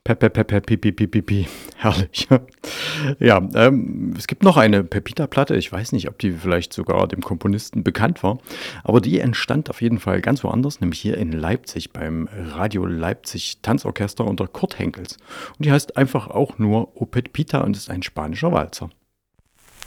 Pi, pi, pi, pi. Herrlich. Ja, es gibt noch eine Pepita-Platte. Ich weiß nicht, ob die vielleicht sogar dem Komponisten bekannt war, aber die entstand auf jeden Fall ganz woanders, nämlich hier in Leipzig beim Radio Leipzig Tanzorchester unter Kurt Henkels. Und die heißt einfach auch nur O Pet Pita und ist ein spanischer Walzer.